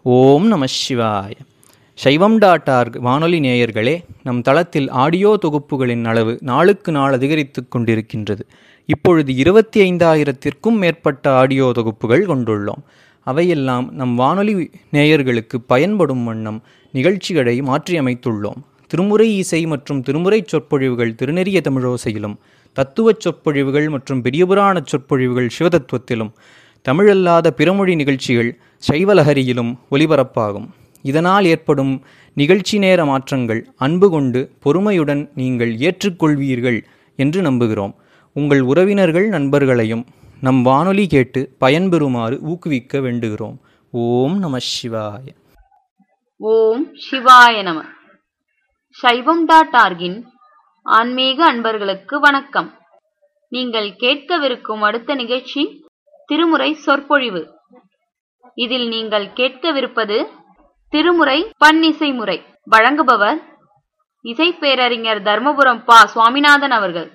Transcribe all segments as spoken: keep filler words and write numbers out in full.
ஓம் நம சிவாய. சைவம் டாட் ஆர்க் வானொலி நேயர்களே, நம் தளத்தில் ஆடியோ தொகுப்புகளின் அளவு நாளுக்கு நாள் அதிகரித்து கொண்டிருக்கின்றது. இப்பொழுது இருபத்தி ஐந்தாயிரத்திற்கும் மேற்பட்ட ஆடியோ தொகுப்புகள் கொண்டுள்ளோம். அவையெல்லாம் நம் வானொலி நேயர்களுக்கு பயன்படும் வண்ணம் நிகழ்ச்சிகளை மாற்றியமைத்துள்ளோம். திருமுறை இசை மற்றும் திருமுறை சொற்பொழிவுகள் திருநெறிய தமிழோசையிலும், தத்துவச் சொற்பொழிவுகள் மற்றும் பெரியபுராண சொற்பொழிவுகள் சிவதத்துவத்திலும், தமிழல்லாத பிறமொழி நிகழ்ச்சிகள் சைவலஹரியிலும் ஒலிபரப்பாகும். இதனால் ஏற்படும் நிகழ்ச்சி நேர மாற்றங்கள் அன்பு கொண்டு பொறுமையுடன் நீங்கள் ஏற்றுக்கொள்வீர்கள் என்று நம்புகிறோம். உங்கள் உறவினர்கள் நண்பர்களையும் நம் வானொலி கேட்டு பயன்பெறுமாறு ஊக்குவிக்க வேண்டுகிறோம். ஓம் நம சிவாய. ஓம் சிவாய நம. சைவம் டாட் ஆர்கின் ஆன்மீக அன்பர்களுக்கு வணக்கம். நீங்கள் கேட்கவிருக்கும் அடுத்த நிகழ்ச்சி திருமுறை சொற்பொழிவு. இதில் நீங்கள் கேட்கவிருப்பது திருமுறை பன்னிசை முறை. வழங்குபவர் இசை பேரறிஞர் தர்மபுரம் பா சுவாமிநாதன் அவர்கள்.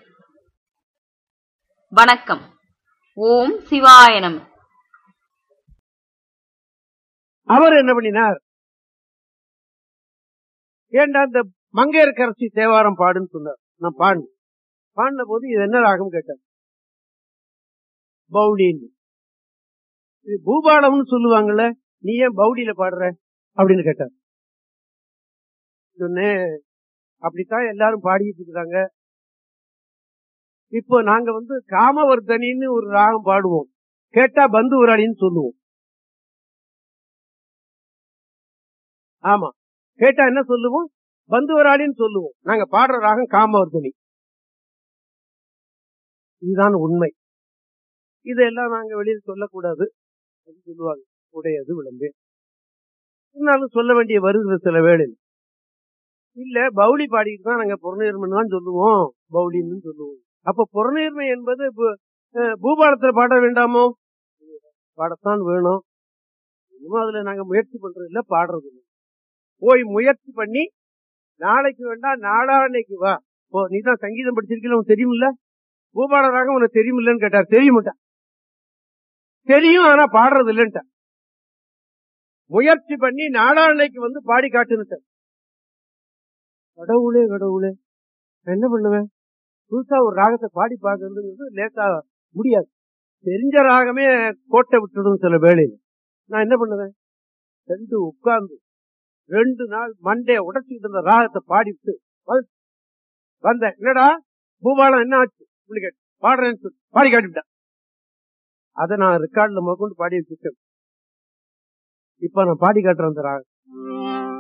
வணக்கம். ஓம் சிவாய நம. அவர் என்ன பண்ணினார்? ஏண்டா இந்த மங்கையர்க்கரசி தேவாரம் பாடுன்னு சொன்னார். நான் பாடு பாடின போது இது என்ன ராகம் கேட்டார். பவுடின்னு. இது பூபாலம்னு சொல்லுவாங்கல்ல, நீ ஏன் பவுடியில பாடுற அப்படின்னு கேட்டார். சொன்னேன், அப்படித்தான் எல்லாரும் பாடிட்டு இருக்கிறாங்க. இப்போ நாங்க வந்து காமவர்தனின்னு ஒரு ராகம் பாடுவோம், கேட்டா பந்து ஊராளின்னு சொல்லுவோம். ஆமா, கேட்டா என்ன சொல்லுவோம்? பந்து ஊராளின்னு சொல்லுவோம். நாங்க பாடுற ராகம் காமவர்தனி. இதுதான் உண்மை. இதெல்லாம் நாங்க வெளியில் சொல்லக்கூடாது சொல்லுவாங்க. உடையது விளம்பே இருந்தாலும் சொல்ல வேண்டிய வருகிற சில வேளையில் இல்ல, பவுளி பாடிட்டு தான் நாங்க புறநீர்மன் தான் சொல்லுவோம், பவுளின்னு சொல்லுவோம். அப்ப புறநீர்மை என்பது பூபாலத்துல பாட வேண்டாமோ? பாடத்தான் வேணும். இன்னும் அதுல நாங்க முயற்சி பண்றது இல்ல, பாடுறது இல்லை. போய் முயற்சி பண்ணி நாளைக்கு வேண்டாம் நாளான்னைக்கு வா. ஓ, நீ தான் சங்கீதம் படிச்சிருக்கீங்க, உனக்கு தெரியுமில்ல? பூபாலராக உனக்கு தெரியுமில்லன்னு கேட்டார். தெரியுமாட்டா? தெரியும், ஆனா பாடுறது இல்லைன்ட்ட. முயற்சி பண்ணி நாளான்னைக்கு வந்து பாடி காட்டுன்னு. கடவுளே கடவுளே, என்ன பண்ணுவேன்? புதுசா ஒரு ராகத்தை பாடி பாக்குறதுங்கிறது லேட்டா முடியாது. தெரிஞ்ச ராகமே கோட்டை விட்டுடும் சில வேளையில. நான் என்ன பண்ணுவேன்? ரெண்டு உட்கார்ந்து ரெண்டு நாள் மண்டே உடச்சிக்கிட்டு இருந்த ராகத்தை பாடிவிட்டு வந்தேன். என்னடா பூபாலம் என்ன ஆச்சு? பாடுறேன்னு சொல்லி பாடி காட்டிவிட்டேன். அதை நான் ரெக்கார்ட்ல முதற்கொண்டு பாடி வச்சுட்டேன். இப்ப நான் பாடி காட்டுறேன் அந்த ராகம்.